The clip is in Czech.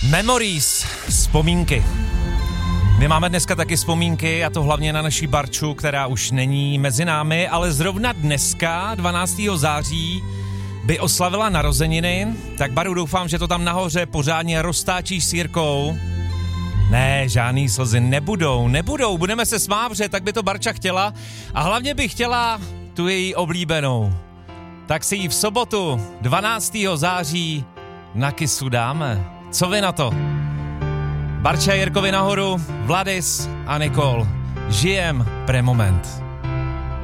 Memories, vzpomínky. My máme dneska taky vzpomínky, a to hlavně na naší Barču, která už není mezi námi, ale zrovna dneska, 12. září, by oslavila narozeniny. Tak Baru, doufám, že to tam nahoře pořádně roztáčíš s Jirkou. Ne, žádný slzy nebudou, budeme se smát, protože tak by to Barča chtěla a hlavně by chtěla tu její oblíbenou. Tak si ji v sobotu 12. září na kysu dáme. Co vy na to? Barča Jirkovi nahoru, Vladis a Nikol. Žijem pre moment.